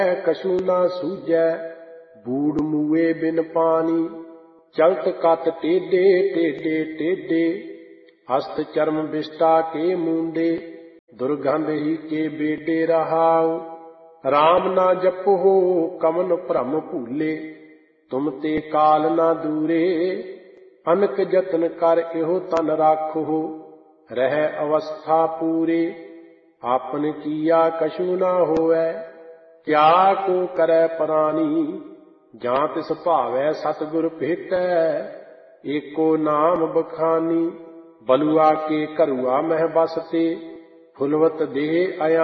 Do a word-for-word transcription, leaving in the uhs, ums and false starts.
कछु ना सूझै, बूढ़ मुए बिन पानी। चलत कत टेढ़े टेढ़े टेढ़े, हस्त चर्म विष्टा के मूंदे। दुर्गंध ही के बेटे रहाओ, राम ना जपो कमन भ्रम भूले। तुम ते काल ना दूरे, अनक जतन कर इहो तन राखो। रह अवस्था पूरे, आपन किया कछु ना होवै। क्या को करै प्राणी, जां तिस भावै सतगुर भेटै। एको नाम बखानी, बलुआ के घरुआ मह बसते। फुलवत देह अया